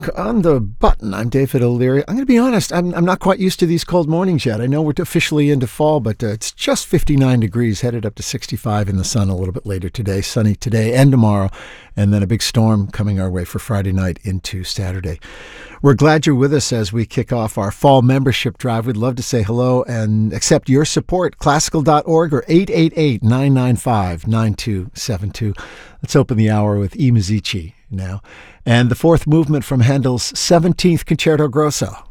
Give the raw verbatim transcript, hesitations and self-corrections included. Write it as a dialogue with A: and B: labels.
A: On the button, I'm David O'Leary. I'm going to be honest, I'm, I'm not quite used to these cold mornings yet. I know we're officially into fall, but uh, it's just fifty-nine degrees, headed up to sixty-five in the sun a little bit later today. Sunny today and tomorrow, and then a big storm coming our way for Friday night into Saturday. We're glad you're with us as we kick off our fall membership drive. We'd love to say hello and accept your support. Classical dot org or eight eight eight, nine nine five, nine two seven two. Let's open the hour with I Musici now. And the fourth movement from Handel's seventeenth Concerto Grosso.